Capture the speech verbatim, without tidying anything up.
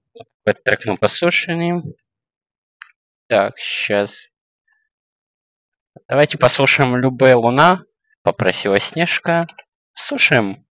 Этот трек мы послушали. Так, сейчас. Давайте послушаем Любэ Луна. Попросила Снежка. Слушаем.